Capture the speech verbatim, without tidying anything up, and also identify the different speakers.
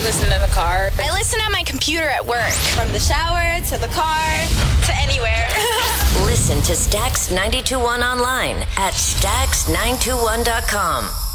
Speaker 1: listen in the car.
Speaker 2: I listen on my computer at work. From the shower to the car to anywhere.
Speaker 3: Listen to Stax ninety-two point one online at stax nine two one dot com.